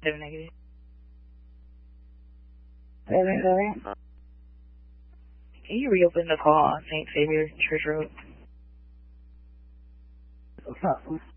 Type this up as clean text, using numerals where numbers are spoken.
Negative. Can you reopen the call on St. Xavier Church Road? What's up?